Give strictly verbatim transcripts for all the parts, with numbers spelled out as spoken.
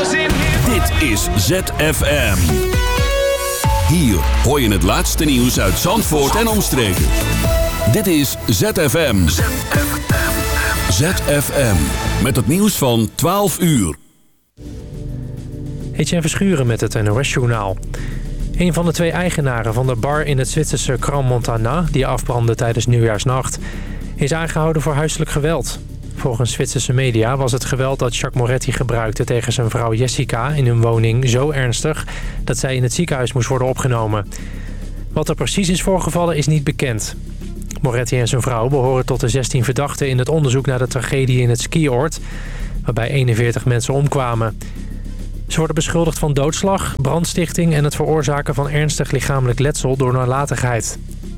Dit is Z F M. Hier hoor je het laatste nieuws uit Zandvoort en omstreken. Dit is Z F M. Z F M. Met het nieuws van twaalf uur. Etienne Verschuren met het N O S-journaal. Een van de twee eigenaren van de bar in het Zwitserse Crans-Montana, die afbrandde tijdens Nieuwjaarsnacht, is aangehouden voor huiselijk geweld. Volgens Zwitserse media was het geweld dat Jacques Moretti gebruikte tegen zijn vrouw Jessica in hun woning zo ernstig dat zij in het ziekenhuis moest worden opgenomen. Wat er precies is voorgevallen is niet bekend. Moretti en zijn vrouw behoren tot de zestien verdachten in het onderzoek naar de tragedie in het skioord, waarbij eenenveertig mensen omkwamen. Ze worden beschuldigd van doodslag, brandstichting en het veroorzaken van ernstig lichamelijk letsel door nalatigheid.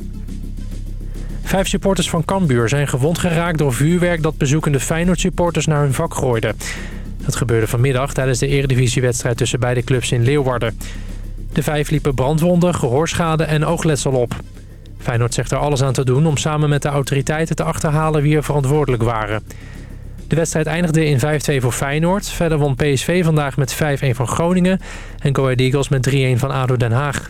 Vijf supporters van Cambuur zijn gewond geraakt door vuurwerk dat bezoekende Feyenoord-supporters naar hun vak gooiden. Dat gebeurde vanmiddag tijdens de eredivisiewedstrijd tussen beide clubs in Leeuwarden. De vijf liepen brandwonden, gehoorschade en oogletsel op. Feyenoord zegt er alles aan te doen om samen met de autoriteiten te achterhalen wie er verantwoordelijk waren. De wedstrijd eindigde in vijf twee voor Feyenoord. Verder won P S V vandaag met vijf een van Groningen en Go Ahead Eagles met drie een van A D O Den Haag.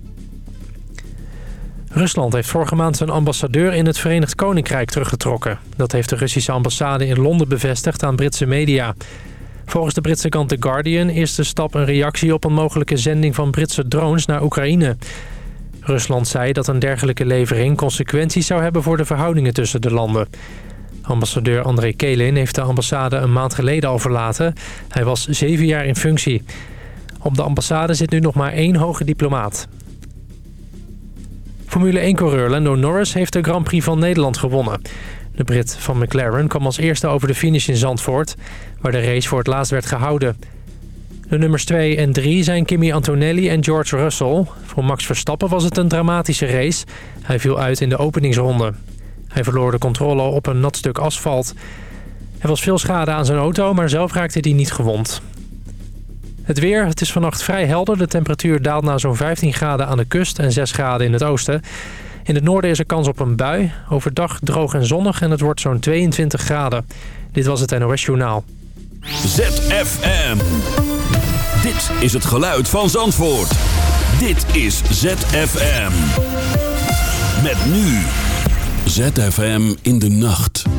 Rusland heeft vorige maand zijn ambassadeur in het Verenigd Koninkrijk teruggetrokken. Dat heeft de Russische ambassade in Londen bevestigd aan Britse media. Volgens de Britse kant The Guardian is de stap een reactie op een mogelijke zending van Britse drones naar Oekraïne. Rusland zei dat een dergelijke levering consequenties zou hebben voor de verhoudingen tussen de landen. Ambassadeur André Kelin heeft de ambassade een maand geleden al verlaten. Hij was zeven jaar in functie. Op de ambassade zit nu nog maar één hoge diplomaat. Formule één-coureur Lando Norris heeft de Grand Prix van Nederland gewonnen. De Brit van McLaren kwam als eerste over de finish in Zandvoort, waar de race voor het laatst werd gehouden. De nummers twee en drie zijn Kimi Antonelli en George Russell. Voor Max Verstappen was het een dramatische race. Hij viel uit in de openingsronde. Hij verloor de controle op een nat stuk asfalt. Er was veel schade aan zijn auto, maar zelf raakte hij niet gewond. Het weer, het is vannacht vrij helder. De temperatuur daalt naar zo'n vijftien graden aan de kust en zes graden in het oosten. In het noorden is er kans op een bui. Overdag droog en zonnig en het wordt zo'n tweeëntwintig graden. Dit was het N O S Journaal. Z F M. Dit is het geluid van Zandvoort. Dit is Z F M. Met nu Z F M in de nacht.